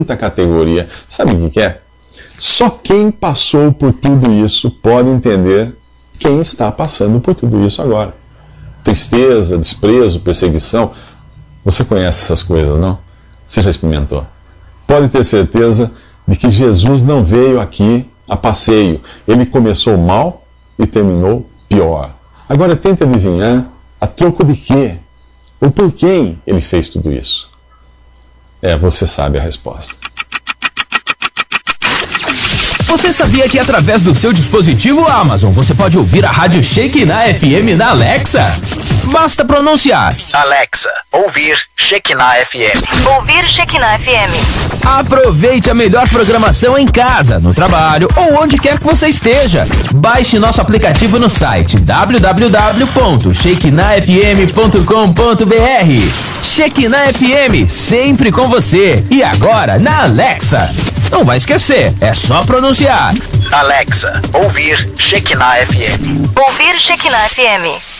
quinta categoria. Sabe o que é? Só quem passou por tudo isso pode entender quem está passando por tudo isso agora. Tristeza, desprezo, perseguição. Você conhece essas coisas, não? Você já experimentou? Pode ter certeza de que Jesus não veio aqui a passeio. Ele começou mal e terminou pior. Agora tente adivinhar a troco de quê? Ou por quem ele fez tudo isso? Você sabe a resposta. Você sabia que através do seu dispositivo Amazon você pode ouvir a Rádio Shekinah FM na Alexa? Basta pronunciar: Alexa, ouvir Shekinah FM. Ouvir Shekinah FM. Aproveite a melhor programação em casa, no trabalho ou onde quer que você esteja. Baixe nosso aplicativo no site www.shekinahfm.com.br. Shekinah FM, sempre com você. E agora na Alexa. Não vai esquecer, é só pronunciar: Alexa, ouvir Shekinah FM. Ouvir Shekinah FM.